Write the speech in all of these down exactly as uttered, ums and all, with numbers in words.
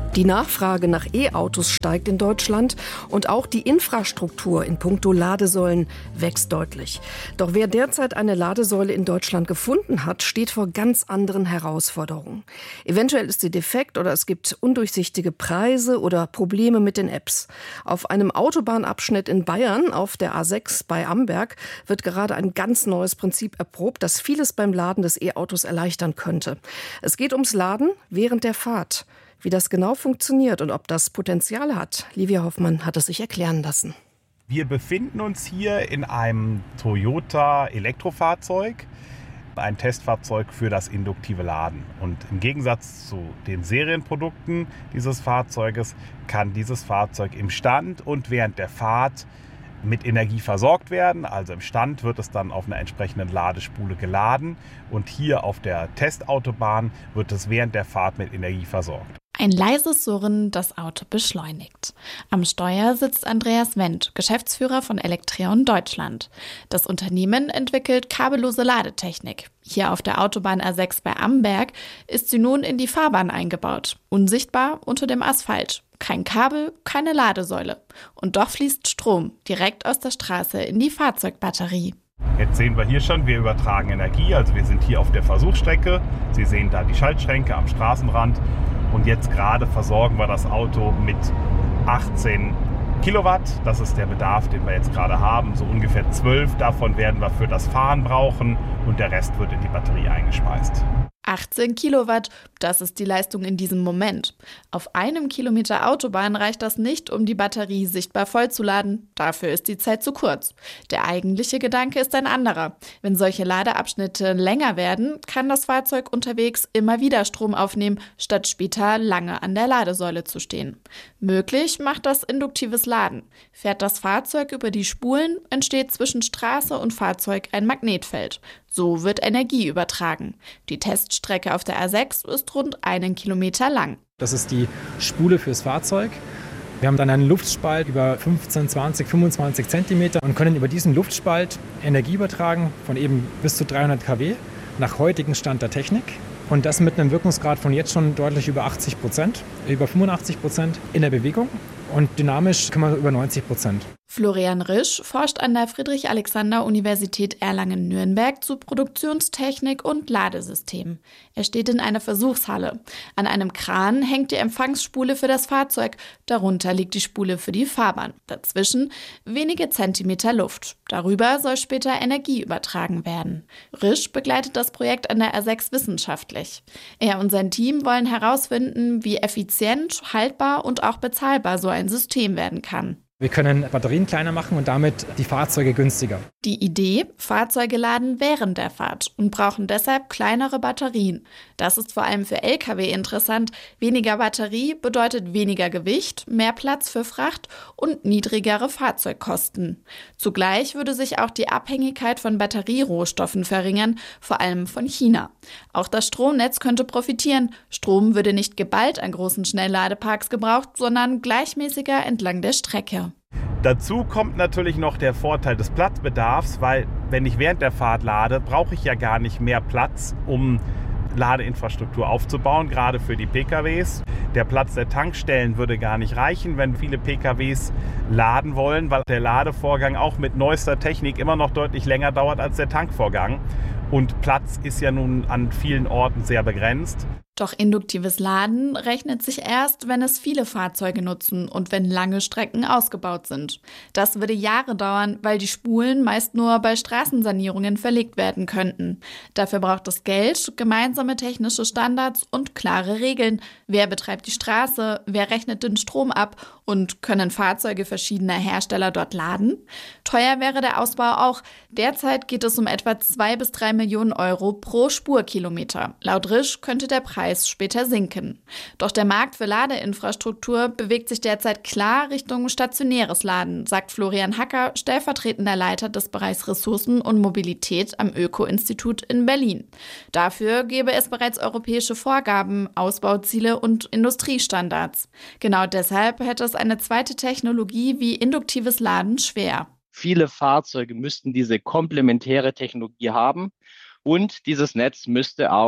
Die Nachfrage nach E-Autos steigt in Deutschland und auch die Infrastruktur in puncto Ladesäulen wächst deutlich. Doch wer derzeit eine Ladesäule in Deutschland gefunden hat, steht vor ganz anderen Herausforderungen. Eventuell ist sie defekt oder es gibt undurchsichtige Preise oder Probleme mit den Apps. Auf einem Autobahnabschnitt in Bayern, auf der A sechs bei Amberg, wird gerade ein ganz neues Prinzip erprobt, das vieles beim Laden des E-Autos erleichtern könnte. Es geht ums Laden während der Fahrt. Wie das genau funktioniert und ob das Potenzial hat, Livia Hoffmann hat es sich erklären lassen. Wir befinden uns hier in einem Toyota Elektrofahrzeug, ein Testfahrzeug für das induktive Laden. Und im Gegensatz zu den Serienprodukten dieses Fahrzeuges kann dieses Fahrzeug im Stand und während der Fahrt mit Energie versorgt werden. Also im Stand wird es dann auf einer entsprechenden Ladespule geladen und hier auf der Testautobahn wird es während der Fahrt mit Energie versorgt. Ein leises Surren, das Auto beschleunigt. Am Steuer sitzt Andreas Wendt, Geschäftsführer von Electreon Deutschland. Das Unternehmen entwickelt kabellose Ladetechnik. Hier auf der Autobahn A sechs bei Amberg ist sie nun in die Fahrbahn eingebaut. Unsichtbar unter dem Asphalt. Kein Kabel, keine Ladesäule. Und doch fließt Strom direkt aus der Straße in die Fahrzeugbatterie. Jetzt sehen wir hier schon, wir übertragen Energie. Also wir sind hier auf der Versuchsstrecke. Sie sehen da die Schaltschränke am Straßenrand. Und jetzt gerade versorgen wir das Auto mit achtzehn Kilowatt. Das ist der Bedarf, den wir jetzt gerade haben. So ungefähr zwölf davon werden wir für das Fahren brauchen und der Rest wird in die Batterie eingespeist. achtzehn Kilowatt, das ist die Leistung in diesem Moment. Auf einem Kilometer Autobahn reicht das nicht, um die Batterie sichtbar vollzuladen. Dafür ist die Zeit zu kurz. Der eigentliche Gedanke ist ein anderer. Wenn solche Ladeabschnitte länger werden, kann das Fahrzeug unterwegs immer wieder Strom aufnehmen, statt später lange an der Ladesäule zu stehen. Möglich macht das induktives Laden. Fährt das Fahrzeug über die Spulen, entsteht zwischen Straße und Fahrzeug ein Magnetfeld. So wird Energie übertragen. Die Teststrecke auf der A sechs ist rund einen Kilometer lang. Das ist die Spule fürs Fahrzeug. Wir haben dann einen Luftspalt über fünfzehn, zwanzig, fünfundzwanzig Zentimeter und können über diesen Luftspalt Energie übertragen von eben bis zu dreihundert Kilowatt nach heutigem Stand der Technik. Und das mit einem Wirkungsgrad von jetzt schon deutlich über achtzig Prozent, über fünfundachtzig Prozent in der Bewegung und dynamisch können wir über neunzig Prozent. Florian Risch forscht an der Friedrich-Alexander-Universität Erlangen-Nürnberg zu Produktionstechnik und Ladesystemen. Er steht in einer Versuchshalle. An einem Kran hängt die Empfangsspule für das Fahrzeug, darunter liegt die Spule für die Fahrbahn. Dazwischen wenige Zentimeter Luft. Darüber soll später Energie übertragen werden. Risch begleitet das Projekt an der A sechs wissenschaftlich. Er und sein Team wollen herausfinden, wie effizient, haltbar und auch bezahlbar so ein System werden kann. Wir können Batterien kleiner machen und damit die Fahrzeuge günstiger. Die Idee, Fahrzeuge laden während der Fahrt und brauchen deshalb kleinere Batterien. Das ist vor allem für L K W interessant. Weniger Batterie bedeutet weniger Gewicht, mehr Platz für Fracht und niedrigere Fahrzeugkosten. Zugleich würde sich auch die Abhängigkeit von Batterierohstoffen verringern, vor allem von China. Auch das Stromnetz könnte profitieren. Strom würde nicht geballt an großen Schnellladeparks gebraucht, sondern gleichmäßiger entlang der Strecke. Dazu kommt natürlich noch der Vorteil des Platzbedarfs, weil wenn ich während der Fahrt lade, brauche ich ja gar nicht mehr Platz, um Ladeinfrastruktur aufzubauen, gerade für die P K Ws. Der Platz der Tankstellen würde gar nicht reichen, wenn viele P K Ws laden wollen, weil der Ladevorgang auch mit neuester Technik immer noch deutlich länger dauert als der Tankvorgang. Und Platz ist ja nun an vielen Orten sehr begrenzt. Doch induktives Laden rechnet sich erst, wenn es viele Fahrzeuge nutzen und wenn lange Strecken ausgebaut sind. Das würde Jahre dauern, weil die Spulen meist nur bei Straßensanierungen verlegt werden könnten. Dafür braucht es Geld, gemeinsame technische Standards und klare Regeln. Wer betreibt die Straße, wer rechnet den Strom ab und können Fahrzeuge verschiedener Hersteller dort laden? Teuer wäre der Ausbau auch. Derzeit geht es um etwa zwei bis drei Millionen Euro pro Spurkilometer. Laut Risch könnte der Preis später sinken. Doch der Markt für Ladeinfrastruktur bewegt sich derzeit klar Richtung stationäres Laden, sagt Florian Hacker, stellvertretender Leiter des Bereichs Ressourcen und Mobilität am Öko-Institut in Berlin. Dafür gäbe es bereits europäische Vorgaben, Ausbauziele und Industriestandards. Genau deshalb hätte es eine zweite Technologie wie induktives Laden schwer. Viele Fahrzeuge müssten diese komplementäre Technologie haben und dieses Netz müsste auch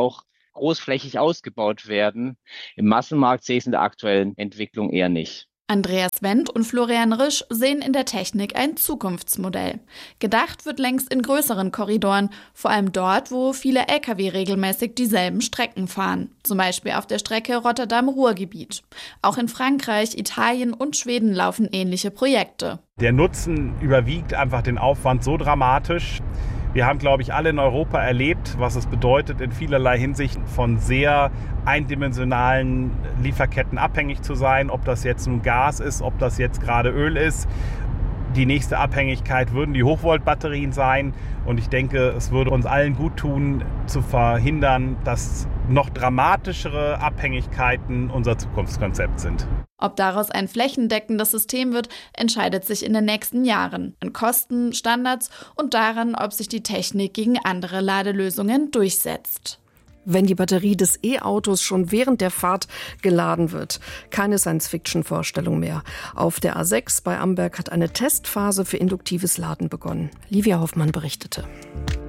großflächig ausgebaut werden. Im Massenmarkt sehe ich es in der aktuellen Entwicklung eher nicht. Andreas Wendt und Florian Risch sehen in der Technik ein Zukunftsmodell. Gedacht wird längst in größeren Korridoren, vor allem dort, wo viele L K W regelmäßig dieselben Strecken fahren, zum Beispiel auf der Strecke Rotterdam-Ruhrgebiet. Auch in Frankreich, Italien und Schweden laufen ähnliche Projekte. Der Nutzen überwiegt einfach den Aufwand so dramatisch. Wir haben, glaube ich, alle in Europa erlebt, was es bedeutet, in vielerlei Hinsicht von sehr eindimensionalen Lieferketten abhängig zu sein. Ob das jetzt nun Gas ist, ob das jetzt gerade Öl ist. Die nächste Abhängigkeit würden die Hochvoltbatterien sein. Und ich denke, es würde uns allen gut tun, zu verhindern, dass noch dramatischere Abhängigkeiten unser Zukunftskonzept sind. Ob daraus ein flächendeckendes System wird, entscheidet sich in den nächsten Jahren. An Kosten, Standards und daran, ob sich die Technik gegen andere Ladelösungen durchsetzt. Wenn die Batterie des E-Autos schon während der Fahrt geladen wird. Keine Science-Fiction-Vorstellung mehr. Auf der A sechs bei Amberg hat eine Testphase für induktives Laden begonnen. Livia Hoffmann berichtete.